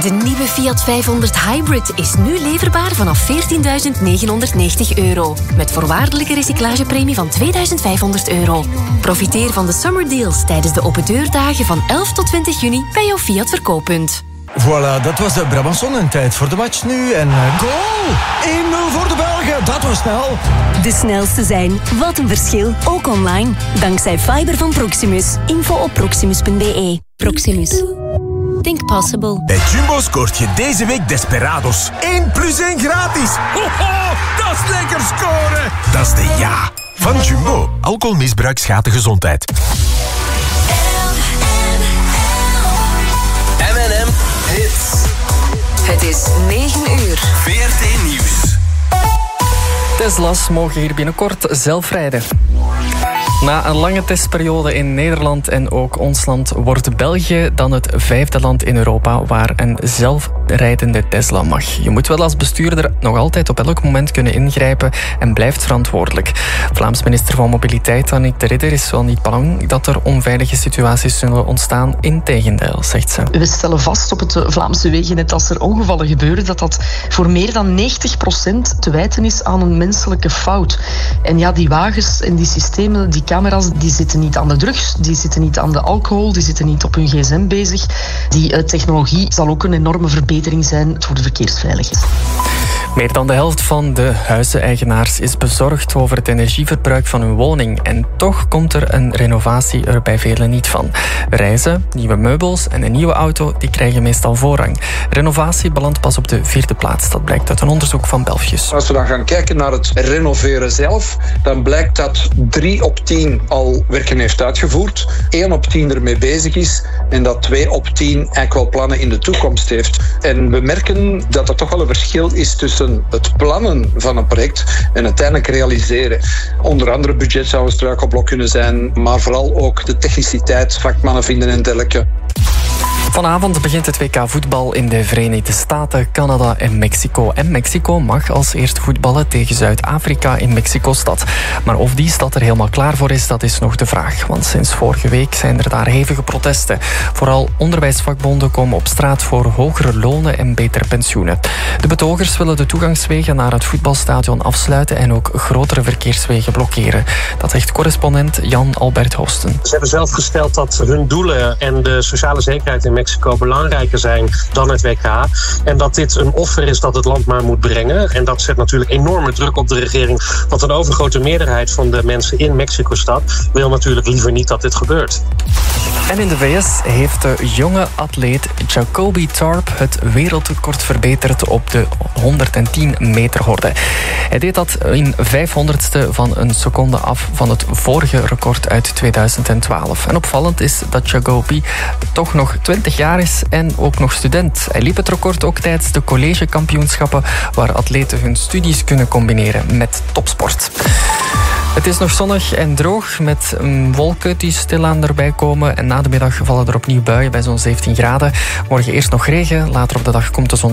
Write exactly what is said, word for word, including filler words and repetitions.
De nieuwe Fiat vijfhonderd Hybrid is nu leverbaar vanaf veertienduizend negenhonderdnegentig euro. Met voorwaardelijke recyclagepremie van tweeduizend vijfhonderd euro. Profiteer van de summer deals tijdens de open deurdagen van elf tot twintig juni bij jouw Fiat verkooppunt. Voilà, dat was de Brabançon en tijd voor de match nu. En uh, goal! één nul voor de Belgen, dat was snel. De snelste zijn, wat een verschil, ook online. Dankzij fiber van Proximus. Info op proximus punt b e. Proximus. Think possible. Bij Jumbo scoort je deze week Desperados. één plus één gratis. Ho, ho, dat is lekker scoren. Dat is de ja van Jumbo. Alcoholmisbruik schaadt de gezondheid. M en M Hits. Het is negen uur. V R T Nieuws. Tesla's mogen hier binnenkort zelf rijden. Na een lange testperiode in Nederland en ook ons land wordt België dan het vijfde land in Europa waar een zelfrijdende Tesla mag. Je moet wel als bestuurder nog altijd op elk moment kunnen ingrijpen en blijft verantwoordelijk. Vlaams minister van Mobiliteit Annick de Ridder is wel niet bang dat er onveilige situaties zullen ontstaan. Integendeel, zegt ze. We stellen vast op het Vlaamse wegennet als er ongevallen gebeuren dat dat voor meer dan negentig procent te wijten is aan een menselijke fout. En ja, die wagens en die systemen, die camera's, die zitten niet aan de drugs, die zitten niet aan de alcohol, die zitten niet op hun gsm bezig. Die uh, technologie zal ook een enorme verbetering zijn voor de verkeersveiligheid. Meer dan de helft van de huizeneigenaars is bezorgd over het energieverbruik van hun woning. En toch komt er een renovatie er bij velen niet van. Reizen, nieuwe meubels en een nieuwe auto die krijgen meestal voorrang. Renovatie belandt pas op de vierde plaats. Dat blijkt uit een onderzoek van Belfius. Als we dan gaan kijken naar het renoveren zelf, dan blijkt dat drie op tien al werken heeft uitgevoerd, één op tien ermee bezig is en dat twee op tien eigenlijk wel plannen in de toekomst heeft. En we merken dat er toch wel een verschil is tussen het plannen van een project en uiteindelijk realiseren. Onder andere budget zou een struikelblok kunnen zijn, maar vooral ook de techniciteit, vakmannen vinden en dergelijke. Vanavond begint het W K voetbal in de Verenigde Staten, Canada en Mexico. En Mexico mag als eerste voetballen tegen Zuid-Afrika in Mexico-stad. Maar of die stad er helemaal klaar voor is, dat is nog de vraag. Want sinds vorige week zijn er daar hevige protesten. Vooral onderwijsvakbonden komen op straat voor hogere lonen en betere pensioenen. De betogers willen de toegangswegen naar het voetbalstadion afsluiten en ook grotere verkeerswegen blokkeren. Dat zegt correspondent Jan Albert Hoosten. Ze hebben zelf gesteld dat hun doelen en de sociale zekerheid in Mexico belangrijker zijn dan het W K. En dat dit een offer is dat het land maar moet brengen. En dat zet natuurlijk enorme druk op de regering. Want een overgrote meerderheid van de mensen in Mexico-stad wil natuurlijk liever niet dat dit gebeurt. En in de V S heeft de jonge atleet Jacoby Tarp het wereldrecord verbeterd op de honderdtien meter horde. Hij deed dat in vijfhonderdste van een seconde af van het vorige record uit tweeduizend twaalf. En opvallend is dat Jacoby toch nog twintig jaar is en ook nog student. Hij liep het record ook tijdens de collegekampioenschappen waar atleten hun studies kunnen combineren met topsport. Het is nog zonnig en droog met wolken die stilaan erbij komen. En na de middag vallen er opnieuw buien bij zo'n zeventien graden. Morgen eerst nog regen, later op de dag komt de zon